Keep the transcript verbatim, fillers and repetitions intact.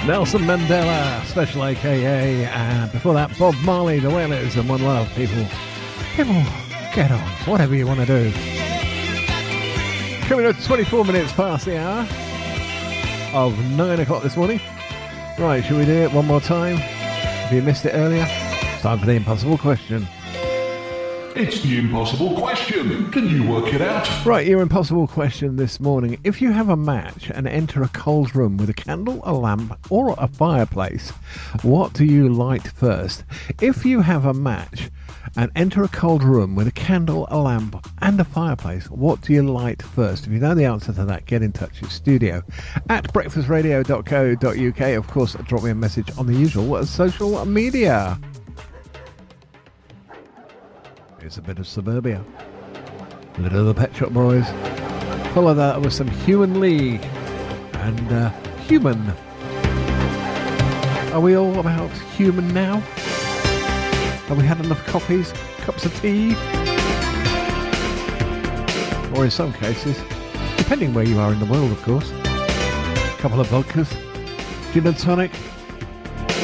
Nelson Mandela, Special A K A, and before that, Bob Marley, The Wailers, and One Love. People, people, get on, whatever you want to do. Coming up to twenty-four minutes past the hour of nine o'clock this morning. Right, shall we do it one more time? If you missed it earlier, it's time for the impossible question. It's the impossible question. Can you work it out? Right, your impossible question this morning. If you have a match and enter a cold room with a candle, a lamp, or a fireplace, what do you light first? If you have a match and enter a cold room with a candle, a lamp, and a fireplace, what do you light first? If you know the answer to that, get in touch at studio at breakfast radio dot co dot uk. Of course, drop me a message on the usual social media. It's a bit of Suburbia, a bit of the Pet Shop Boys. Follow that with some Human League and uh, Human. Are we all about human now? Have we had enough coffees, cups of tea? Or in some cases, depending where you are in the world, of course, a couple of vodkas, gin and tonic,